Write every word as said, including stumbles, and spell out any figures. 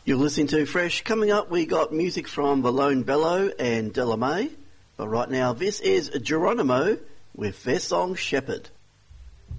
You're listening to Fresh. Coming up, we got music from The Lone Bellow and Della May. But right now, this is Geronimo with their song Shepherd.